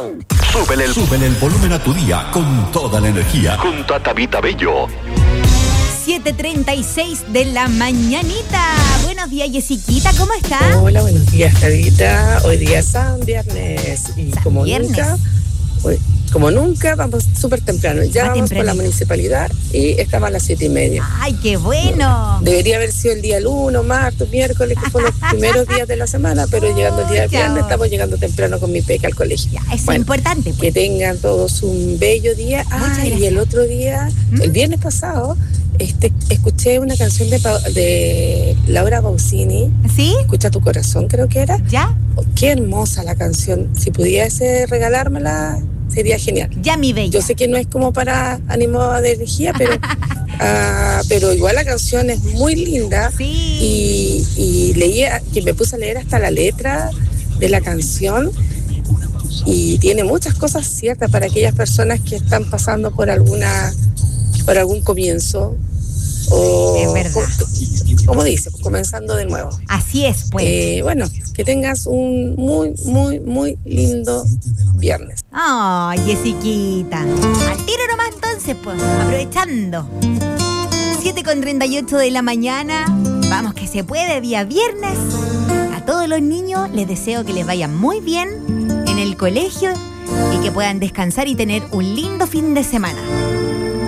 Súbele el volumen a tu día con toda la energía. Junto a Tabita Bello. 7:36 de la mañanita. Buenos días, Jessiquita, ¿cómo está? Hola, buenos días, Tabita. Hoy día es San Viernes y como nunca, vamos súper temprano. Ya vamos por la municipalidad y estamos a las 7:30. ¡Ay, qué bueno! Debería haber sido el día lunes, martes, miércoles, que fueron los primeros días de la semana, pero llegando el día de viernes, estamos llegando temprano con mi peca al colegio. Ya, eso es importante. Pues. Que tengan todos un bello día. Y el otro día, el viernes pasado, escuché una canción de Laura Pausini. ¿Sí? Escucha tu corazón, creo que era. ¿Ya? Qué hermosa la canción. Si pudiese regalármela, sería genial. Ya, mi bella. Yo sé que no es como para ánimo de energía, pero igual la canción es muy linda. Sí. Y leía, que me puse a leer hasta la letra de la canción. Y tiene muchas cosas ciertas para aquellas personas que están pasando por algún comienzo. Es verdad. Como dice, comenzando de nuevo. Así es, pues. Bueno, que tengas un muy, muy, muy lindo viernes. Ay, Jessiquita. Al tiro nomás entonces, pues, aprovechando. 7:38 de la mañana. Vamos que se puede, día viernes. A todos los niños les deseo que les vaya muy bien en el colegio y que puedan descansar y tener un lindo fin de semana.